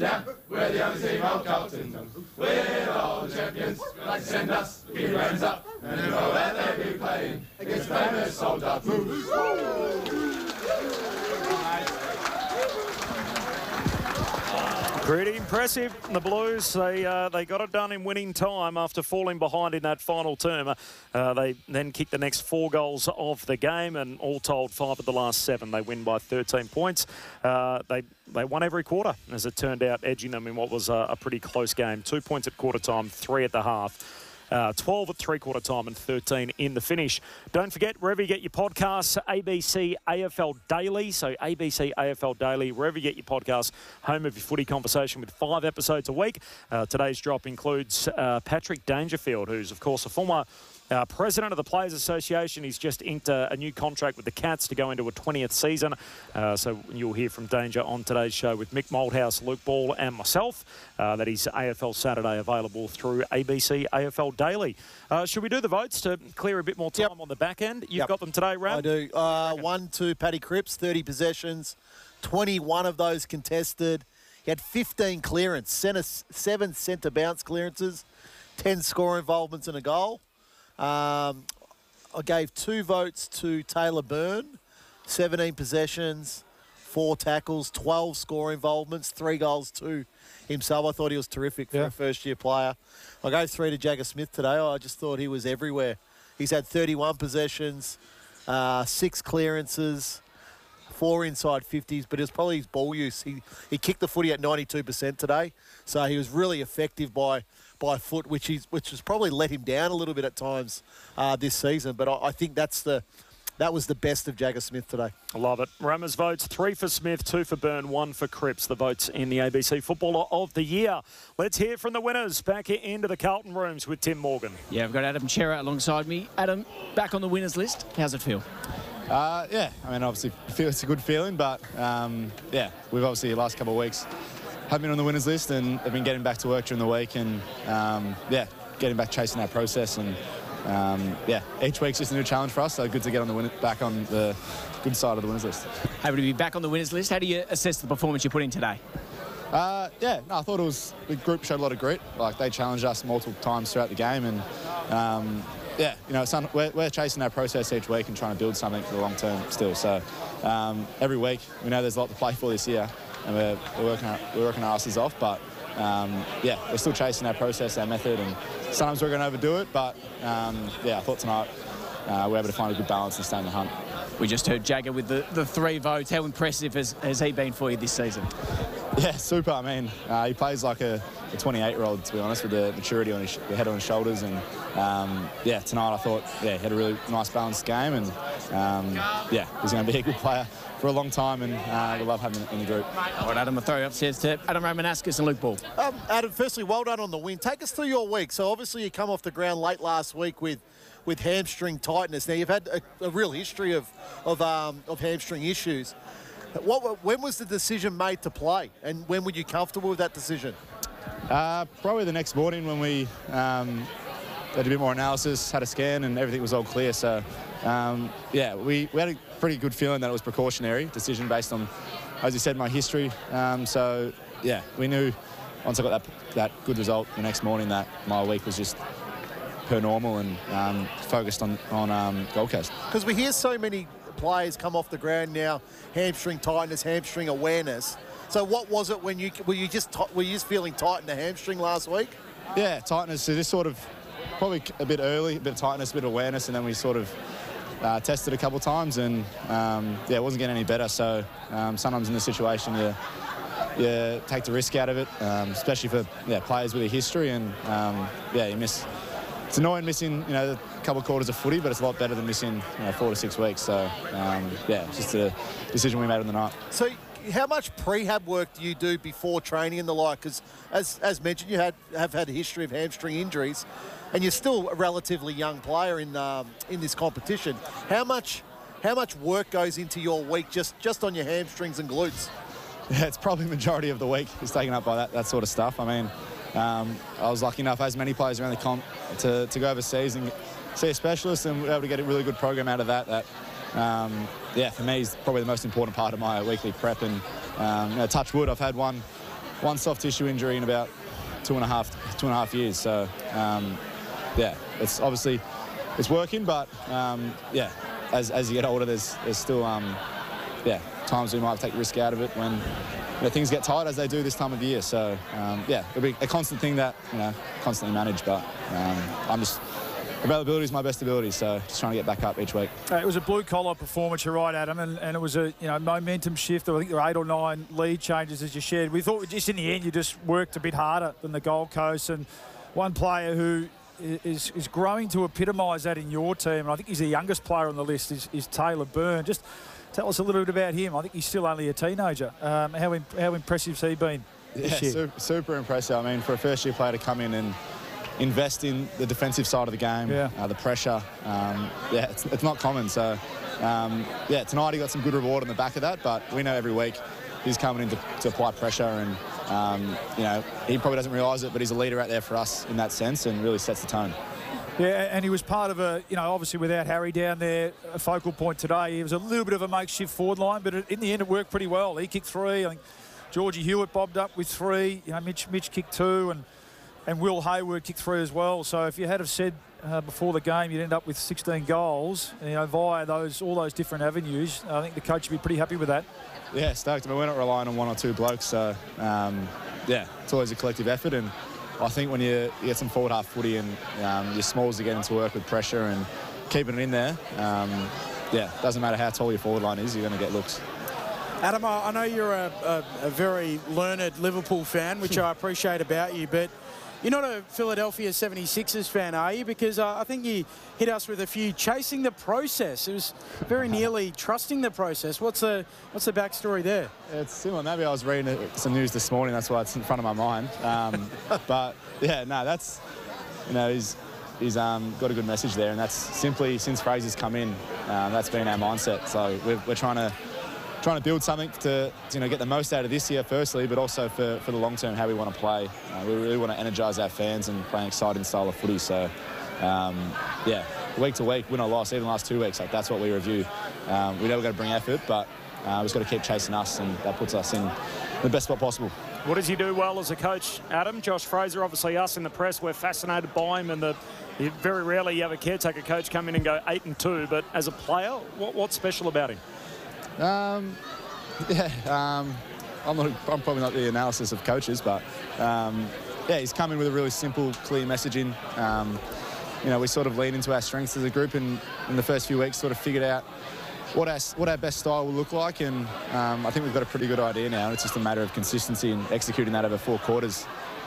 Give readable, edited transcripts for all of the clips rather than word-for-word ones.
Yeah, we're the only team of Carlton. We're all the champions. Like send us, keep your hands up, and you know that they be playing against famous soldiers. Pretty impressive. The Blues, they got it done in winning time after falling behind in that final term. They then kicked the next 4 goals of the game, and all told, 5 of the last 7. They win by 13 points. They won every quarter, as it turned out, edging them in what was a pretty close game. 2 points at quarter time, 3 at the half. 12 at three-quarter time and 13 in the finish. Don't forget, wherever you get your podcasts, ABC AFL Daily. So ABC AFL Daily, wherever you get your podcasts, home of your footy conversation with 5 episodes a week. Today's drop includes Patrick Dangerfield, who's, of course, a former president of the Players Association. He's just inked a new contract with the Cats to go into a 20th season. So you'll hear from Danger on today's show with Mick Moldhouse, Luke Ball and myself. That is AFL Saturday, available through ABC AFL Daily. Should we do the votes to clear a bit more time on the back end? You've got them today, Ram? I do. 1-2, Paddy Cripps, 30 possessions, 21 of those contested. He had 15 clearance, 7 centre bounce clearances, 10 score involvements and a goal. I gave 2 votes to Taylor Byrne, 17 possessions, 4 tackles, 12 score involvements, 3 goals to himself. I thought he was terrific for a first-year player. I gave 3 to Jagger Smith today. I just thought he was everywhere. He's had 31 possessions, 6 clearances, 4 inside 50s, but it was probably his ball use. He kicked the footy at 92% today, so he was really effective by foot, which has probably let him down a little bit at times this season. But I think that was the best of Jagger Smith today. I love it. Rammer's votes, 3 for Smith, 2 for Byrne, 1 for Cripps. The votes in the ABC Footballer of the Year. Let's hear from the winners. Back into the Carlton rooms with Tim Morgan. Yeah, I've got Adam Chera alongside me. Adam, back on the winners list. How's it feel? Yeah, I mean, obviously, it's a good feeling, but yeah, we've obviously the last couple of weeks have been on the winners list and have been getting back to work during the week and yeah, getting back chasing that process and yeah, each week's just a new challenge for us, so good to get on back on the good side of the winners list. Happy to be back on the winners list. How do you assess the performance you put in today? Yeah, no, I thought the group showed a lot of grit. Like, they challenged us multiple times throughout the game and yeah, you know, we're chasing that process each week and trying to build something for the long term still. So every week we know there's a lot to play for this year, and we're working our asses off. But yeah, we're still chasing our process, our method, and sometimes we're going to overdo it. But yeah, I thought tonight we're able to find a good balance and stay in the hunt. We just heard Jagger with the 3 votes. How impressive has he been for you this season? Yeah, super. I mean, he plays like a 28-year-old, to be honest, with the maturity on the head on his shoulders. And yeah, tonight I thought, yeah, he had a really nice balanced game, and yeah, he's going to be a good player for a long time, and we love having him in the group. All right, Adam, I'll throw you upstairs to Adam Romanascus and Luke Ball. Adam, firstly, well done on the win. Take us through your week. So obviously you come off the ground late last week with hamstring tightness. Now, you've had a real history of hamstring issues. When was the decision made to play, and when were you comfortable with that decision? Probably the next morning when we did a bit more analysis, had a scan, and everything was all clear. So, yeah, we had a pretty good feeling that it was precautionary decision based on, as you said, my history. So, yeah, we knew once I got that good result the next morning that my week was just per normal and focused on Gold Coast. Because we hear so many players come off the ground now, hamstring tightness, hamstring awareness. So what was it when were you just feeling tight in the hamstring last week? Yeah, tightness. So just sort of probably a bit early, a bit of tightness, a bit of awareness, and then we sort of tested a couple of times, and yeah, it wasn't getting any better. So sometimes in the situation you take the risk out of it, especially for players with a history, and yeah, you miss. It's annoying missing, a couple of quarters of footy, but it's a lot better than missing 4 to 6 weeks. So yeah, it's just a decision we made on the night. So how much prehab work do you do before training and the like? Because as mentioned, you have had a history of hamstring injuries, and you're still a relatively young player in this competition. How much work goes into your week just on your hamstrings and glutes? Yeah, it's probably the majority of the week is taken up by that sort of stuff. I mean, I was lucky enough, as many players around the comp, to go overseas and see a specialist, and we were able to get a really good program out of that. Yeah, for me, is probably the most important part of my weekly prep. And touch wood, I've had one one soft tissue injury in about two and a half years. So, yeah, it's obviously it's working, but as you get older, there's still times we might take risk out of it when things get tight, as they do this time of year. So it'll be a constant thing that constantly manage. But availability is my best ability, so just trying to get back up each week. It was a blue-collar performance, you're right, Adam, and it was a momentum shift. I think there were 8 or 9 lead changes, as you shared. We thought just in the end you just worked a bit harder than the Gold Coast, and one player who is growing to epitomise that in your team, and I think he's the youngest player on the list, is Taylor Byrne. Just tell us a little bit about him. I think he's still only a teenager. How impressive has he been this year? Super impressive. I mean, for a first-year player to come in and invest in the defensive side of the game, the pressure, it's not common. So, tonight he got some good reward on the back of that, but we know every week he's coming in to apply pressure, and he probably doesn't realise it, but he's a leader out there for us in that sense and really sets the tone. Yeah, and he was part of obviously without Harry down there, a focal point today. He was a little bit of a makeshift forward line, but in the end it worked pretty well. He kicked 3. I think Georgie Hewitt bobbed up with 3. Mitch kicked 2, and Will Hayward kicked 3 as well. So if you had have said before the game you'd end up with 16 goals, via all those different avenues, I think the coach would be pretty happy with that. Yeah, stoked. I mean, we're not relying on 1 or 2 blokes, so it's always a collective effort. And I think when you get some forward half footy and your smalls are getting to work with pressure and keeping it in there, doesn't matter how tall your forward line is, you're going to get looks. Adam, I know you're a very learned Liverpool fan, which I appreciate about you, but you're not a Philadelphia 76ers fan, are you? Because I think you hit us with a few chasing the process. It was very nearly trusting the process. What's the backstory there? It's similar. Maybe I was reading some news this morning. That's why it's in front of my mind. That's he's got a good message there, and that's simply since Fraser's come in, that's been our mindset. So we're trying to build something to get the most out of this year firstly, but also for the long term, how we want to play. We really want to energise our fans and play an exciting style of footy. So week to week, win or loss, even the last 2 weeks, that's what we review. We know we've got to bring effort, but we've just got to keep chasing us, and that puts us in the best spot possible. What does he do well as a coach, Adam? Josh Fraser, obviously us in the press, we're fascinated by him, and very rarely you have a caretaker coach come in and go 8-2, but as a player, what's special about him? I'm probably not the analysis of coaches, but he's come in with a really simple, clear messaging. We sort of lean into our strengths as a group, and in the first few weeks sort of figured out what our best style will look like, and I think we've got a pretty good idea now. It's just a matter of consistency and executing that over 4 quarters.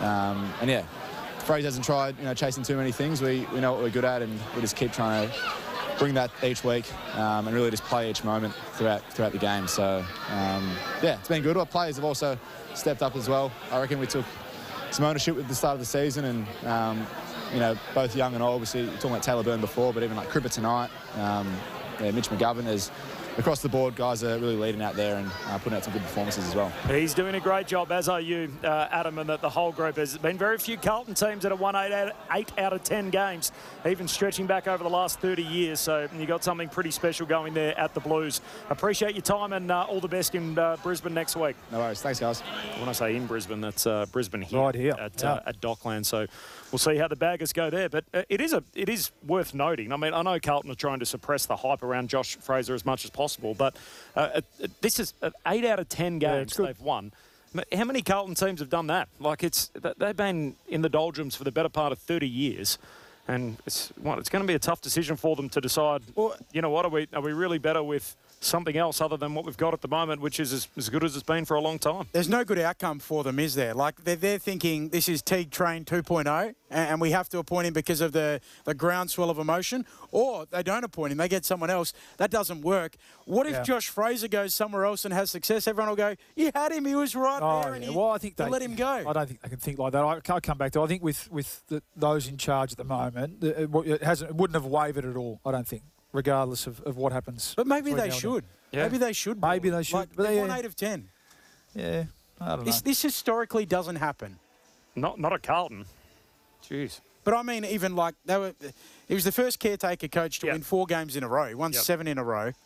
Fraser hasn't tried chasing too many things. We know what we're good at, and we just keep trying to bring that each week and really just play each moment throughout the game. So, it's been good. Our players have also stepped up as well. I reckon we took some ownership at the start of the season, and, both young and old. Obviously, talking about Taylor Byrne before, but even like Cripper tonight, Mitch McGovern, there's across the board, guys are really leading out there and putting out some good performances as well. He's doing a great job, as are you, Adam, and the whole group. There's been very few Carlton teams that have won 8 out of 10 games, even stretching back over the last 30 years. So you got something pretty special going there at the Blues. Appreciate your time, and all the best in Brisbane next week. No worries. Thanks, guys. When I say in Brisbane, that's Brisbane here. Right here. At Dockland. So we'll see how the Baggers go there. But it is worth noting. I mean, I know Carlton are trying to suppress the hype around Josh Fraser as much as possible, but this is 8 out of 10 games they've won. How many Carlton teams have done that? They've been in the doldrums for the better part of 30 years. And it's going to be a tough decision for them to decide, are we really better with something else other than what we've got at the moment, which is as good as it's been for a long time? There's no good outcome for them, is there? They're thinking this is Teague Train 2.0 and we have to appoint him because of the groundswell of emotion, or they don't appoint him, they get someone else. That doesn't work. What if Josh Fraser goes somewhere else and has success? Everyone will go, you had him, he was right there, and I think they let him go. I don't think they can think like that. I can't come back to it. I think with those in charge at the moment, it wouldn't have wavered at all, I don't think, regardless of what happens. But maybe they should. Yeah. Maybe they should. Maybe they should. But they won 8 of 10. Yeah, I don't know. This historically doesn't happen. Not at Carlton. Jeez. But I mean, even he was the first caretaker coach to win 4 games in a row. He won 7 in a row.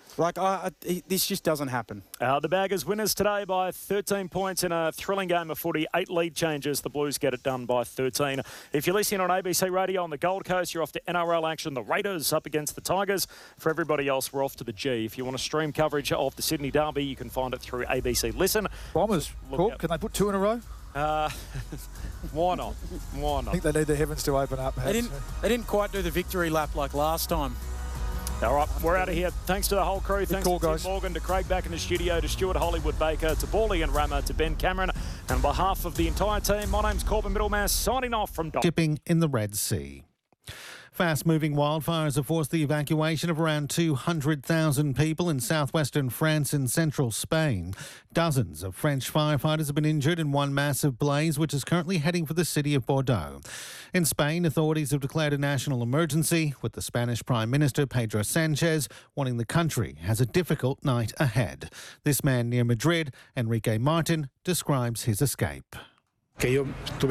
This just doesn't happen. The Baggers winners today by 13 points in a thrilling game of footy. 8 lead changes. The Blues get it done by 13. If you're listening on ABC Radio on the Gold Coast, you're off to NRL action. The Raiders up against the Tigers. For everybody else, we're off to the G. If you want to stream coverage of the Sydney Derby, you can find it through ABC Listen. Bombers, Cook, can they put 2 in a row? Why not? Why not? I think they need the heavens to open up. They didn't quite do the victory lap like last time. All right, we're out of here. Thanks to the whole crew. Thanks to Tim guys. Morgan, to Craig back in the studio, to Stuart Hollywood Baker, to Bawley and Rammer, to Ben Cameron. And on behalf of the entire team, my name's Corbin Middlemass, signing off from Dipping in the Red Sea. Fast-moving wildfires have forced the evacuation of around 200,000 people in southwestern France and central Spain. Dozens of French firefighters have been injured in one massive blaze, which is currently heading for the city of Bordeaux. In Spain, authorities have declared a national emergency, with the Spanish Prime Minister Pedro Sanchez warning the country has a difficult night ahead. This man near Madrid, Enrique Martin, describes his escape. I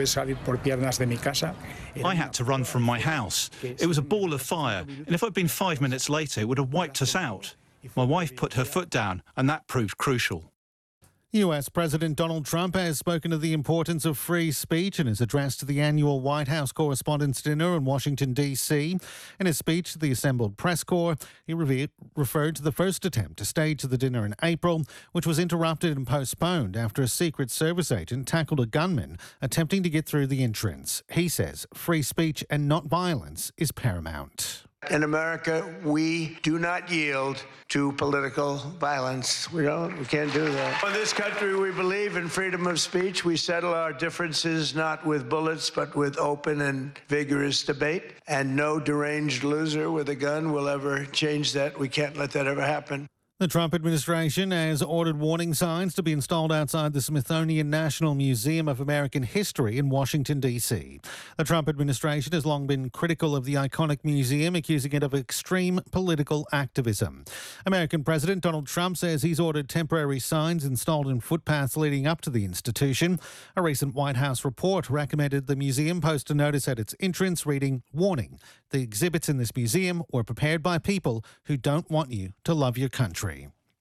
had to run from my house. It was a ball of fire, and if I'd been 5 minutes later, it would have wiped us out. My wife put her foot down, and that proved crucial. US President Donald Trump has spoken of the importance of free speech in his address to the annual White House Correspondents' Dinner in Washington, D.C. In his speech to the assembled press corps, he referred to the first attempt to stage the dinner in April, which was interrupted and postponed after a Secret Service agent tackled a gunman attempting to get through the entrance. He says free speech and not violence is paramount. In America, we do not yield to political violence. We can't do that. In this country, we believe in freedom of speech. We settle our differences not with bullets, but with open and vigorous debate. And no deranged loser with a gun will ever change that. We can't let that ever happen. The Trump administration has ordered warning signs to be installed outside the Smithsonian National Museum of American History in Washington, D.C. The Trump administration has long been critical of the iconic museum, accusing it of extreme political activism. American President Donald Trump says he's ordered temporary signs installed in footpaths leading up to the institution. A recent White House report recommended the museum post a notice at its entrance reading, "Warning, the exhibits in this museum were prepared by people who don't want you to love your country."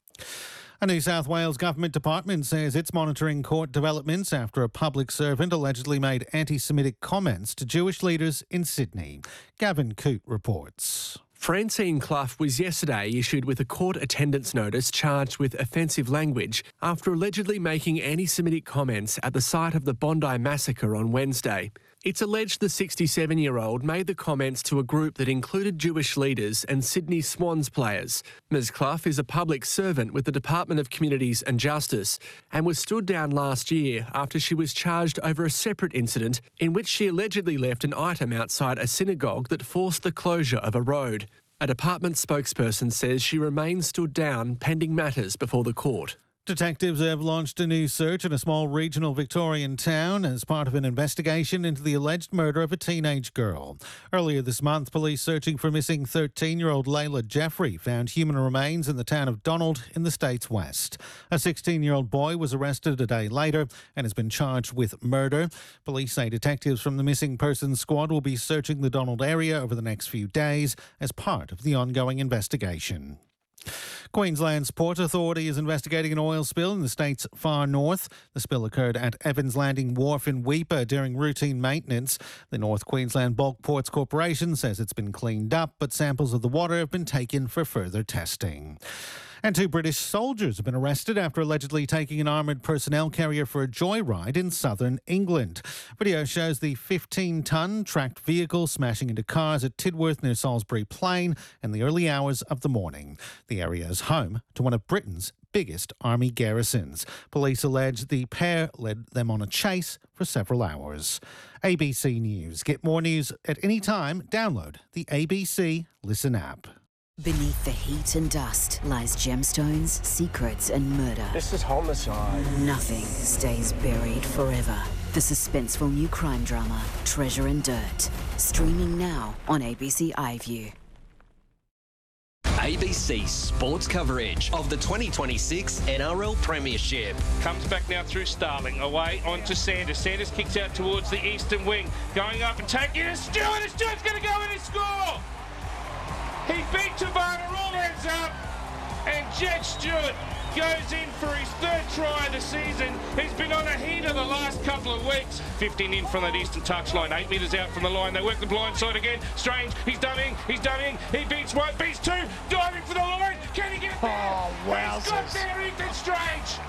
A New South Wales government department says it's monitoring court developments after a public servant allegedly made anti-Semitic comments to Jewish leaders in Sydney. Gavin Coote reports. Francine Clough was yesterday issued with a court attendance notice charged with offensive language after allegedly making anti-Semitic comments at the site of the Bondi massacre on Wednesday. It's alleged the 67-year-old made the comments to a group that included Jewish leaders and Sydney Swans players. Ms Clough is a public servant with the Department of Communities and Justice and was stood down last year after she was charged over a separate incident in which she allegedly left an item outside a synagogue that forced the closure of a road. A department spokesperson says she remains stood down pending matters before the court. Detectives have launched a new search in a small regional Victorian town as part of an investigation into the alleged murder of a teenage girl. Earlier this month, police searching for missing 13-year-old Layla Jeffrey found human remains in the town of Donald in the state's west. A 16-year-old boy was arrested a day later and has been charged with murder. Police say detectives from the Missing Persons Squad will be searching the Donald area over the next few days as part of the ongoing investigation. Queensland's Port Authority is investigating an oil spill in the state's far north. The spill occurred at Evans Landing Wharf in Weipa during routine maintenance. The North Queensland Bulk Ports Corporation says it's been cleaned up, but samples of the water have been taken for further testing. And 2 British soldiers have been arrested after allegedly taking an armoured personnel carrier for a joyride in southern England. Video shows the 15-tonne tracked vehicle smashing into cars at Tidworth near Salisbury Plain in the early hours of the morning. The area is home to one of Britain's biggest army garrisons. Police allege the pair led them on a chase for several hours. ABC News. Get more news at any time. Download the ABC Listen app. Beneath the heat and dust lies gemstones, secrets and murder. This is homicide. Nothing stays buried forever. The suspenseful new crime drama, Treasure and Dirt. Streaming now on ABC iView. ABC sports coverage of the 2026 NRL Premiership. Comes back now through Starling, away onto Sanders. Sanders kicks out towards the eastern wing, going up and taking it to Stewart, and Stewart's going to go in and score! He beat Tabata, all ends up. and Jed Stewart goes in for his third try of the season. He's been on a heater the last couple of weeks. 15 in from that eastern touchline, 8 metres out from the line. They work the blind side again. Strange, he's dumbing. He beats one, beats two, diving for the line. Can he get there? Oh, wow. He's got there, Ethan Strange.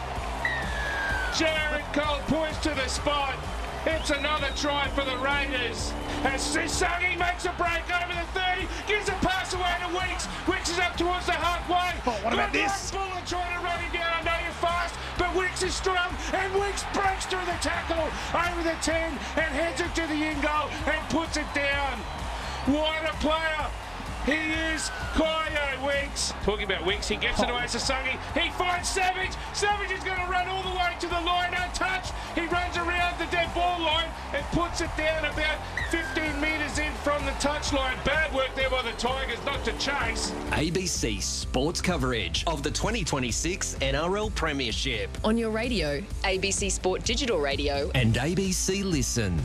Jared Cole points to the spot. It's another try for the Raiders. As Sungy makes a break over the 30, gives a pass away to Weeks. Weeks is up towards the halfway. Oh, what about this? Bullock trying to run him down. I know you're fast, but Weeks is strong, and Weeks breaks through the tackle over the 10 and heads it to the in goal and puts it down. What a player. He is Kyo Weeks. Talking about Weeks, he gets it away to Sungy. He finds Savage. Savage is going to run all the way to the line untouched. He runs around the dead ball line and puts it down about 15 metres in from the touchline. Bad work there by the Tigers not to chase. ABC Sports coverage of the 2026 NRL Premiership. On your radio, ABC Sport Digital Radio. And ABC Listen.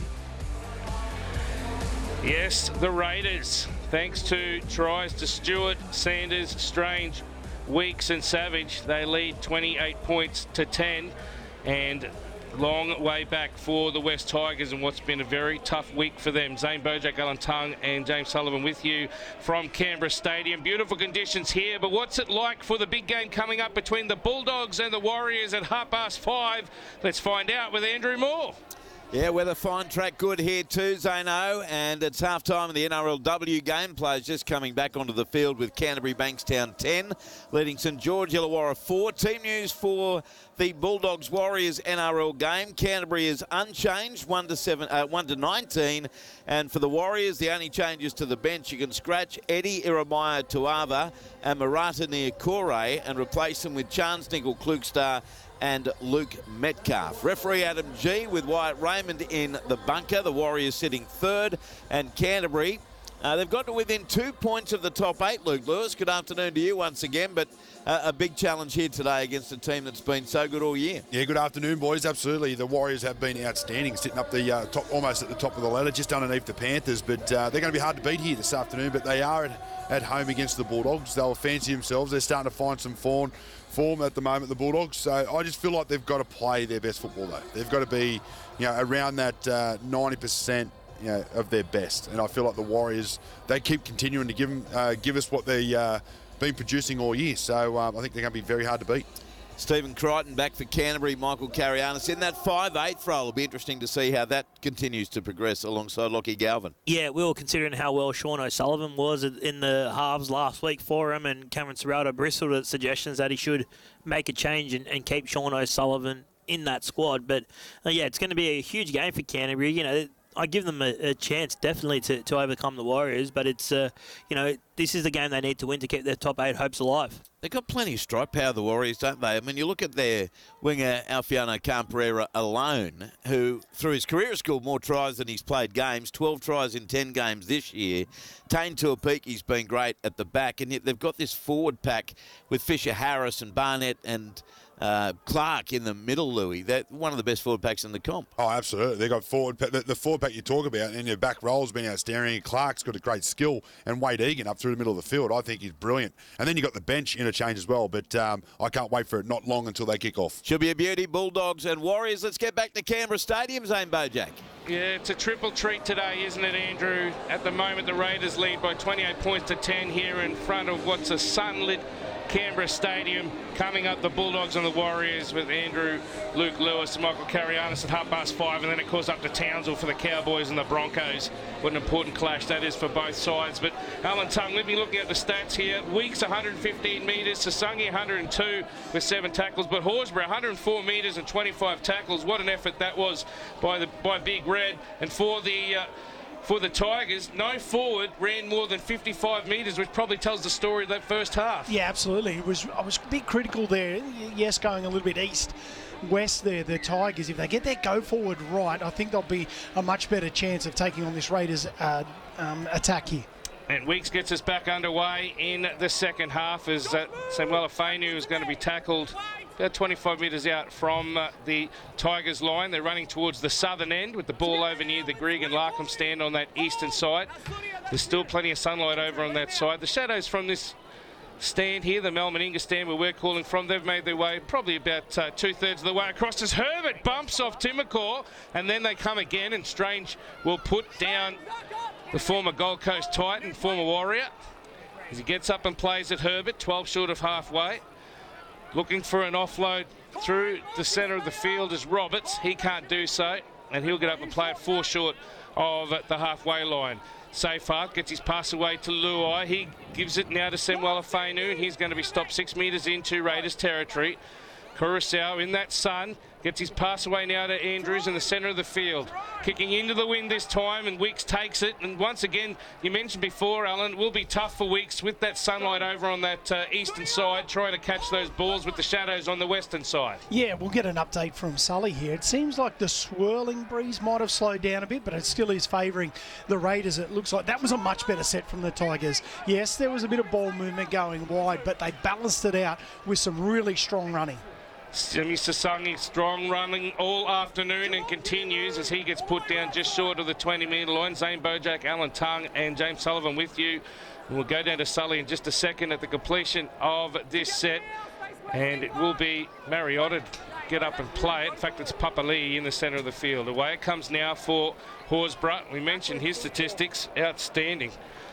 Yes, the Raiders, thanks to tries to Stewart, Sanders, Strange, Weeks and Savage, they lead 28 points to 10, and long way back for the West Tigers and what's been a very tough week for them. Zane Bojack, Alan Tongue and James Sullivan with you from Canberra Stadium. Beautiful conditions here, but what's it like for the big game coming up between the Bulldogs and the Warriors at 5:30? Let's find out with Andrew Moore. Yeah, weather fine, track good here too, Zano, and it's half-time of the NRLW game. Players just coming back onto the field with Canterbury Bankstown 10, leading St George Illawarra 4. Team news for the Bulldogs Warriors NRL game. Canterbury is unchanged, 1 to 19, and for the Warriors, the only changes to the bench, you can scratch Eddie Iremaya Tuava and Marata Niokore and replace them with Chance Nickel Klugstar and Luke Metcalf. Referee Adam G with Wyatt Raymond in the bunker. The Warriors sitting third, and Canterbury, they've got to within 2 points of the top 8, Luke Lewis. Good afternoon to you once again, but a big challenge here today against a team that's been so good all year. Yeah, good afternoon, boys. Absolutely. The Warriors have been outstanding, sitting up the top, almost at the top of the ladder, just underneath the Panthers, but they're going to be hard to beat here this afternoon, but they are at home against the Bulldogs. They'll fancy themselves. They're starting to find some form at the moment, the Bulldogs. So I just feel like they've got to play their best football, though. They've got to be, around that 90%, of their best. And I feel like the Warriors, they keep continuing to give us what they've been producing all year. So I think they're going to be very hard to beat. Stephen Crichton back for Canterbury, Michael Carianis in that 5'8" role. It'll be interesting to see how that continues to progress alongside Lockie Galvin. Yeah, we were considering how well Sean O'Sullivan was in the halves last week for him, and Cameron Serrato bristled at suggestions that he should make a change and keep Sean O'Sullivan in that squad. But, it's going to be a huge game for Canterbury. I give them a chance definitely to overcome the Warriors, but it's, this is the game they need to win to keep their top 8 hopes alive. They've got plenty of strike power, the Warriors, don't they? I mean, you look at their winger, Alfiano Camperera alone, who, through his career, has scored more tries than he's played games, 12 tries in 10 games this year. Tane Tuapiki's been great at the back, and yet they've got this forward pack with Fisher Harris and Barnett and Clark in the middle, Louis. They're one of the best forward packs in the comp. Oh, absolutely. They've got the forward pack you talk about, and their back roll's been outstanding. Clark's got a great skill, and Wade Egan up through the middle of the field, I think he's brilliant. And then you've got the bench interchange as well, but I can't wait for it not long until they kick off. Should be a beauty, Bulldogs and Warriors. Let's get back to Canberra Stadium, Zane Bojack. Yeah, it's a triple treat today, isn't it, Andrew? At the moment, the Raiders lead by 28 points to 10 here in front of what's a sunlit Canberra Stadium. Coming up, the Bulldogs and the Warriors with Andrew, Luke Lewis and Michael Carianis at 5:30, and then, of course, up to Townsville for the Cowboys and the Broncos. What an important clash that is for both sides. But Alan Tongue, let me looking at the stats here. Weeks 115 metres, Sasungi 102 with 7 tackles, but Horsburgh 104 metres and 25 tackles. What an effort that was by Big Red. And for the Tigers, no forward ran more than 55 metres, which probably tells the story of that first half. Yeah, absolutely. I was a bit critical there. Yes, going a little bit east-west there, the Tigers. If they get their go-forward right, I think there'll be a much better chance of taking on this Raiders attack here. And Weeks gets us back underway in the second half as Samuel Afenu is going to be tackled about 25 metres out from the Tigers line. They're running towards the southern end with the ball over near the Grigg and Larkham stand on that eastern side. There's still plenty of sunlight over on that side. The shadows from this stand here, the Mel Meninga stand where we're calling from. They've made their way probably about 2/3 of the way across as Herbert bumps off Timacor, and then they come again, and Strange will put down the former Gold Coast Titan, former Warrior, as he gets up and plays at Herbert, 12 short of halfway. Looking for an offload through the centre of the field is Roberts. He can't do so, and he'll get up and play it 4 short of the halfway line. Seyfarth gets his pass away to Luai. He gives it now to Semwala Fainu, and he's going to be stopped 6 metres into Raiders territory. Curacao in that sun gets his pass away now to Andrews in the centre of the field. Kicking into the wind this time, and Weeks takes it. And once again, you mentioned before, Alan, it will be tough for Weeks with that sunlight over on that eastern side, trying to catch those balls with the shadows on the western side. Yeah, we'll get an update from Sully here. It seems like the swirling breeze might have slowed down a bit, but it still is favouring the Raiders. It looks like that was a much better set from the Tigers. Yes, there was a bit of ball movement going wide, but they balanced it out with some really strong running. Simi Sasangi strong running all afternoon and continues as he gets put down just short of the 20-metre line. Zane Bojack, Alan Tongue and James Sullivan with you. And we'll go down to Sully in just a second at the completion of this set. And it will be Mariotta get up and play it. In fact, it's Papali'i in the centre of the field. Away it comes now for Horsburgh. We mentioned his statistics, outstanding.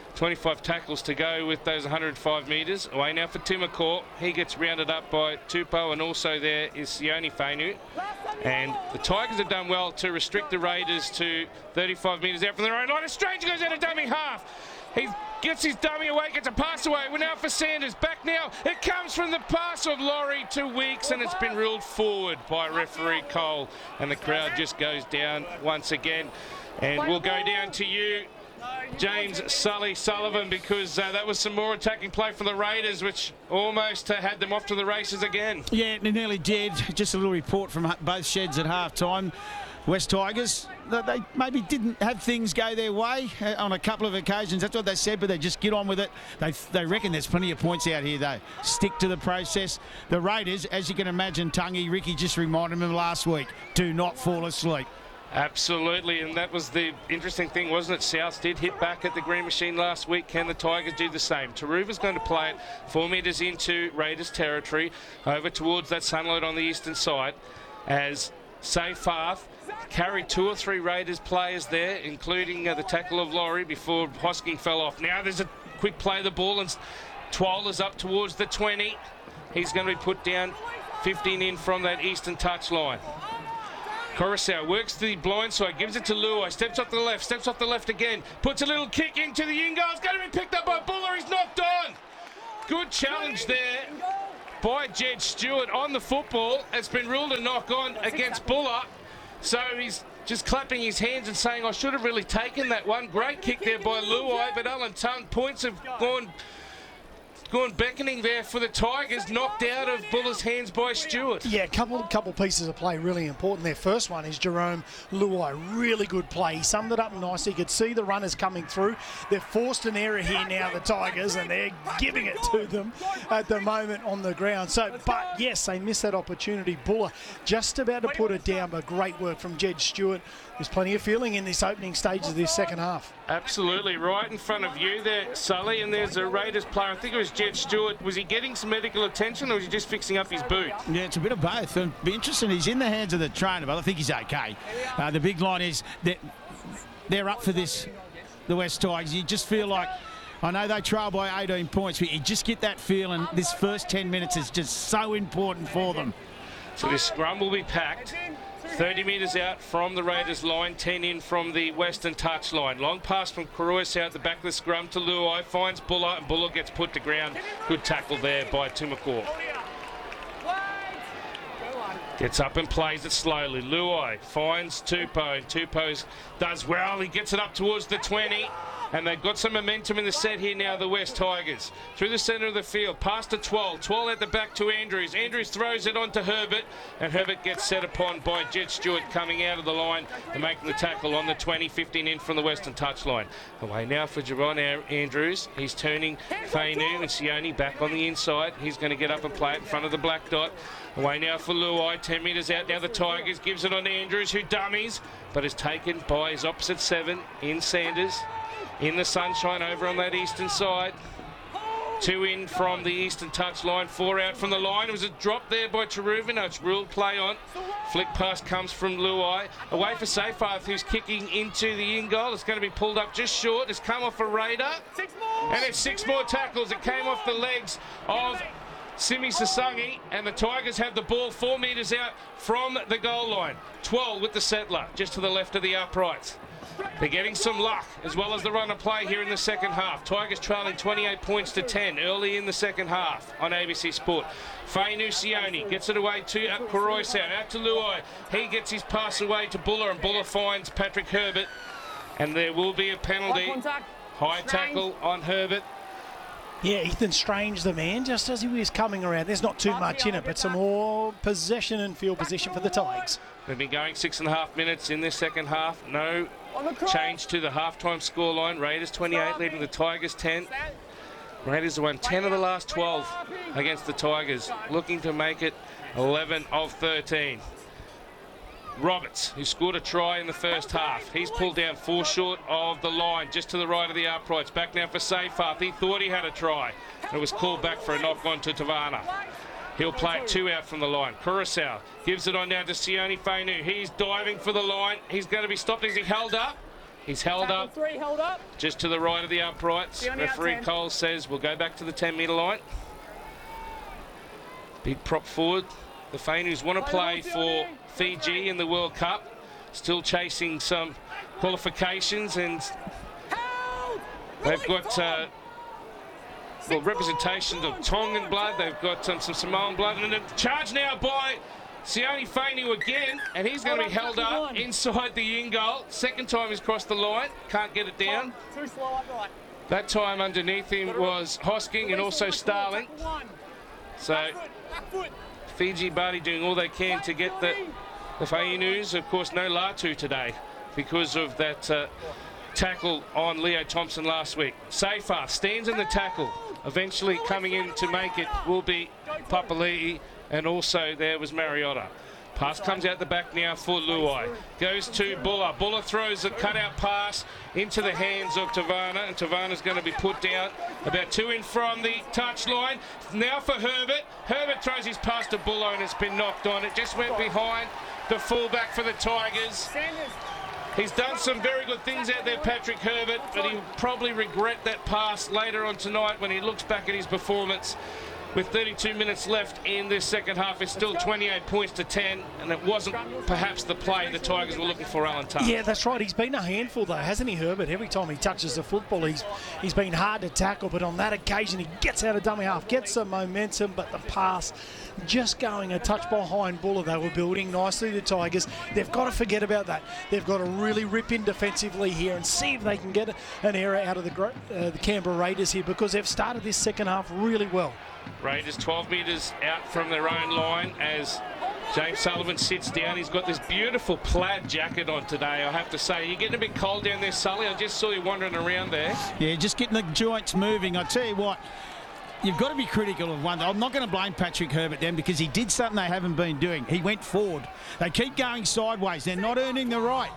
25 tackles to go with those 105 metres. Away now for Timacor. He gets rounded up by Tupou, and also there is Sione Fainu. And the Tigers have done well to restrict the Raiders to 35 metres out from their own line. A Strange goes out of dummy half. He gets his dummy away, gets a pass away. We're now for Sanders. Back now. It comes from the pass of Laurie to Weeks, and it's been ruled forward by referee Cole. And the crowd just goes down once again. And we'll go down to you, James Sullivan, because that was some more attacking play for the Raiders, which almost had them off to the races again. Yeah, they nearly did. Just a little report from both sheds at half-time. West Tigers, they maybe didn't have things go their way on a couple of occasions. That's what they said, but they just get on with it. They reckon there's plenty of points out here, though. Stick to the process. The Raiders, as you can imagine, Tungy, Ricky just reminded them last week, do not fall asleep. Absolutely, and that was the interesting thing, wasn't it? South did hit back at the Green Machine last week. Can the Tigers do the same? Taruva's going to play it 4 metres into Raiders territory, over towards that sunlight on the eastern side, as Seyfarth carried 2 or 3 Raiders players there, including the tackle of Laurie before Hosking fell off. Now there's a quick play of the ball, and Twola's up towards the 20. He's going to be put down 15 in from that eastern touchline. Coruscant works to the blind side, gives it to Luai, steps off the left again, puts a little kick into the in goal. It's going to be picked up by Buller. He's knocked on. Good challenge there by Jed Stewart on the football. It's been ruled a knock on against Buller. So he's just clapping his hands and saying, I should have really taken that one. Great kick there by Luai, but Alan Tongue, points have gone beckoning there for the Tigers, knocked out of Buller's hands by Stewart. Yeah, couple pieces of play really important there. First one is Jerome Luai, really good play. He summed it up nicely. You could see the runners coming through. They've forced an error here now, the Tigers, and they're giving it to them at the moment on the ground. So, but yes, they missed that opportunity. Buller just about to put it down, but great work from Jed Stewart. There's plenty of feeling in this opening stage of this second half. Absolutely, right in front of you there, Sully, and there's a Raiders player. I think it was Jed Stewart. Was he getting some medical attention, or was he just fixing up his boot? Yeah, it's a bit of both. It'll be interesting. He's in the hands of the trainer, but I think he's okay. The big line is that they're up for this, the West Tigers. You just feel like, I know they trail by 18 points, but you just get that feeling this first 10 minutes is just so important for them. So this scrum will be packed. 30 metres out from the Raiders line, 10 in from the western touch line. Long pass from Caroyce out the back of the scrum to Luai, finds Buller, and Buller gets put to ground. Good tackle there by Timacor. Gets up and plays it slowly. Luai finds Tupou, and Tupou does well. He gets it up towards the 20. And they've got some momentum in the set here now, the West Tigers. Through the centre of the field, past to Twal. Twal at the back to Andrews. Andrews throws it on to Herbert, and Herbert gets set upon by Jed Stewart coming out of the line and making the tackle on the 20, 15 in from the western touchline. Away now for Jerron Andrews. He's turning Fainu and Sione back on the inside. He's going to get up and play it in front of the black dot. Away now for Luai, 10 metres out now the Tigers. Gives it on to Andrews, who dummies, but is taken by his opposite 7 in Sanders. In the sunshine over on that eastern side. 2 in from the eastern touchline, 4 out from the line. It was a drop there by Teruvin. It's ruled play on. Flick pass comes from Luai. Away for Seyfarth, who's kicking into the in goal. It's going to be pulled up just short. It's come off a Raider. And it's 6 more tackles. It came off the legs of Simi Sasangi, and the Tigers have the ball 4 metres out from the goal line. 12 with the settler, just to the left of the uprights. They're getting some luck, as well as the run of play here in the second half. Tigers trailing 28 points to 10 early in the second half on ABC Sport. Fainu Sione gets it away to Koroisau, out to Luai. He gets his pass away to Buller, and Buller finds Patrick Herbert. And there will be a penalty. High tackle on Herbert. Yeah, Ethan Strange, the man, just as he was coming around. There's not too much in it, but some more possession and field position for the Tigers. They've been going 6.5 minutes in this second half. No change to the halftime scoreline. Raiders 28, leading the Tigers 10. Raiders have won 10 of the last 12 against the Tigers, looking to make it 11 of 13. Roberts, who scored a try in the first half. He's pulled down 4 short of the line, just to the right of the uprights. Back now for Seyfarth. He thought he had a try. It was called back for a knock on to Tavana. He'll play it 2 out from the line. Koroisau gives it on down to Sione Fainu. He's diving for the line. He's going to be stopped. Is he held up? He's held up. 3 held up. Just to the right of the uprights. Referee Cole says we'll go back to the 10-metre line. Big prop forward. The Fainus want to play for Fiji in the World Cup. Still chasing some qualifications, and they've got representation of Tongan blood. They've got some Samoan blood, and a charge now by Sione Fainu again, and he's going to be held up inside the in goal. Second time he's crossed the line, can't get it down. Too slow up right. That time underneath him was Hosking and also Starling. So Fiji Badi doing all they can to get the Fainus. Of course, no Latu today because of that tackle on Leo Thompson last week. Seyfarth stands in the tackle. Eventually coming in to make it will be Papali'i, and also there was Mariota. Pass comes out the back now for Luai. Goes to Buller. Buller throws a cutout pass into the hands of Tavana, and Tavana's going to be put down about 2 in from the touchline. Now for Herbert. Herbert throws his pass to Buller, and it's been knocked on. It just went behind the fullback for the Tigers. He's done some very good things out there, Patrick Herbert, but he'll probably regret that pass later on tonight when he looks back at his performance. With 32 minutes left in this second half, it's still 28 points to 10, and it wasn't perhaps the play the Tigers were looking for, Alan Tuck. Yeah, that's right. He's been a handful, though, hasn't he, Herbert? Every time he touches the football, he's been hard to tackle, but on that occasion, he gets out of dummy half, gets some momentum, but the pass just going a touch behind Buller. They were building nicely, the Tigers. They've got to forget about that. They've got to really rip in defensively here and see if they can get an error out of the Canberra Raiders here, because they've started this second half really well. Raiders 12 metres out from their own line as James Sullivan sits down. He's got this beautiful plaid jacket on today, I have to say. You're getting a bit cold down there, Sully. I just saw you wandering around there. Yeah, just getting the joints moving. I tell you what, you've got to be critical of one. I'm not going to blame Patrick Herbert then, because he did something they haven't been doing. He went forward. They keep going sideways. They're not earning the right.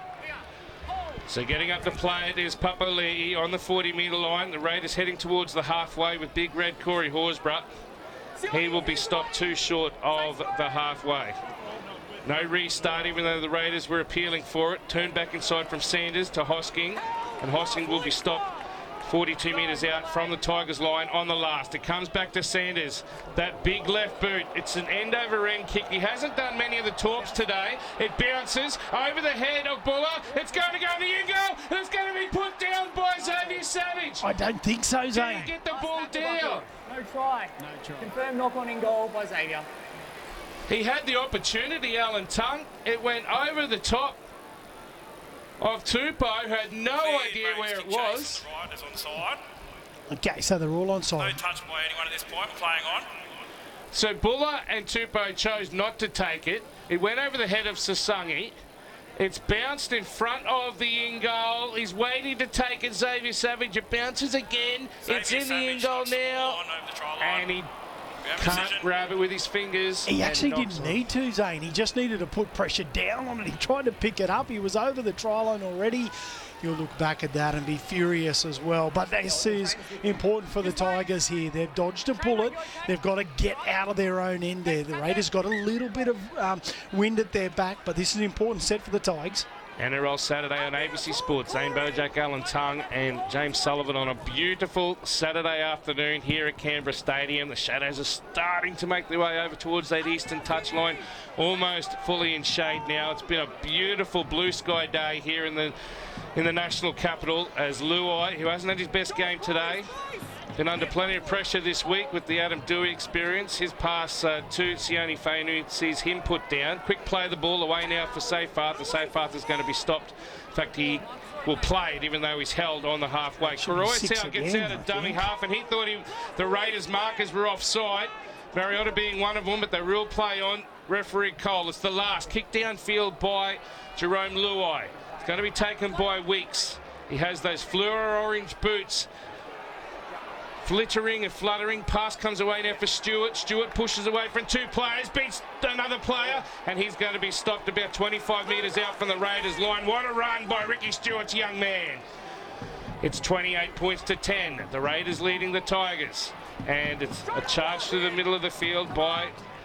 So getting up to play it is Papali'i on the 40-metre line. The Raiders heading towards the halfway with big red Corey Horsburgh. He will be stopped 2 short of the halfway. No restart, even though the Raiders were appealing for it. Turned back inside from Sanders to Hosking, and Hosking will be stopped 42 metres out from the Tigers line on the last. It comes back to Sanders. That big left boot. It's an end-over-end kick. He hasn't done many of the torps today. It bounces over the head of Buller. It's going to go in the in goal. It's going to be put down by Xavier Savage. I don't think so, Zane. Get the ball down. No try. Confirmed knock on in goal by Xavier. He had the opportunity, Alan Tongue. It went over the top of Tupou, who had no idea where it was. Okay, so they're all on side. No touch by anyone at this point, playing on. So Buller and Tupou chose not to take it. It went over the head of Sasangi. It's bounced in front of the in goal. He's waiting to take it, Xavier Savage. It bounces again. It's in the in goal now. And he Can't grab it with his fingers. He actually didn't need to, Zane. He just needed to put pressure down on it. He tried to pick it up. He was over the try line already. You'll look back at that and be furious as well. But this is important for the Tigers here. They've dodged a bullet. They've got to get out of their own end there. The Raiders got a little bit of wind at their back, but this is an important set for the Tigers. NRL Saturday on ABC Sports. Zane Bojack, Alan Tongue and James Sullivan on a beautiful Saturday afternoon here at Canberra Stadium. The Shadows are starting to make their way over towards that eastern touchline, almost fully in shade now. It's been a beautiful blue sky day here in the national capital as Luai, who hasn't had his best game today, been under plenty of pressure this week with the Adam Dewey experience. His pass to Sione Fainu sees him put down. Quick play the ball away now for Seyfarth. The Seyfarth is going to be stopped. In fact, he will play it even though he's held on the halfway. Koroisau gets out of dummy half, and he thought the Raiders markers were offside. Mariota being one of them, but they will play on. Referee Cole. It's the last. Kick downfield by Jerome Luai. It's going to be taken by Weeks. He has those fluoro orange boots. Flittering and fluttering. Pass comes away now for Stewart. Stewart pushes away from two players, beats another player, and he's going to be stopped about 25 metres out from the Raiders line. What a run by Ricky Stewart's young man. It's 28 points to 10. The Raiders leading the Tigers. And it's a charge through the middle of the field by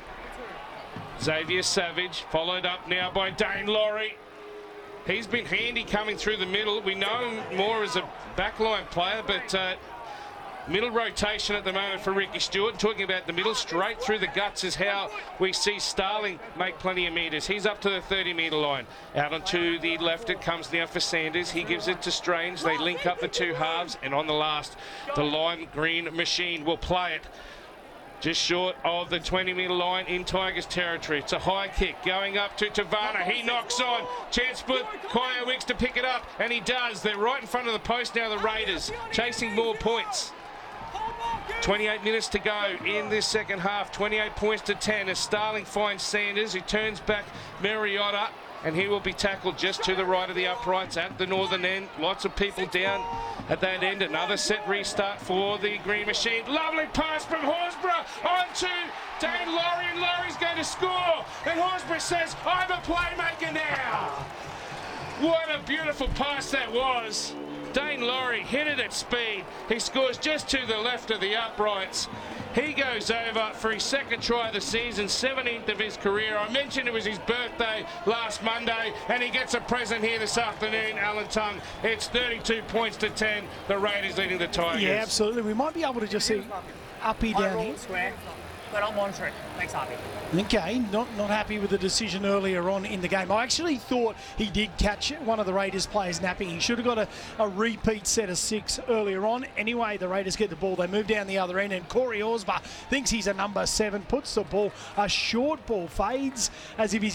Xavier Savage, followed up now by Dane Laurie. He's been handy coming through the middle. We know him more as a backline player, but middle rotation at the moment for Ricky Stewart. Talking about the middle, straight through the guts is how we see Starling make plenty of metres. He's up to the 30-metre line. Out onto the left it comes now for Sanders. He gives it to Strange. They link up the two halves, and on the last, the lime green machine will play it just short of the 20-metre line in Tigers territory. It's a high kick going up to Tavana. He knocks on. Chance for Kaya Wicks to pick it up, and he does. They're right in front of the post now, the Raiders, chasing more points. 28 minutes to go in this second half. 28 points to 10 as Starling finds Sanders, who turns back Mariota, and he will be tackled just to the right of the uprights at the northern end. Lots of people down at that end. Another set restart for the Green Machine. Lovely pass from Horsburgh onto Dane Laurie, and Laurie's going to score. And Horsburgh says, I'm a playmaker now. What a beautiful pass that was. Dane Laurie hit it at speed. He scores just to the left of the uprights. He goes over for his second try of the season, 17th of his career. I mentioned it was his birthday last Monday, and he gets a present here this afternoon, Alan Tongue. It's 32 points to 10. The Raiders leading the Tigers. Yeah, absolutely. We might be able to just see Uppy down here. Square, but I'll monitor it. Thanks, Harvey. Okay, not happy with the decision earlier on in the game. I actually thought he did catch one of the Raiders players napping. He should have got a repeat set of 6 earlier on. Anyway, the Raiders get the ball. They move down the other end, and Corey Horsburgh thinks he's a number 7, puts the ball, a short ball, fades as if he's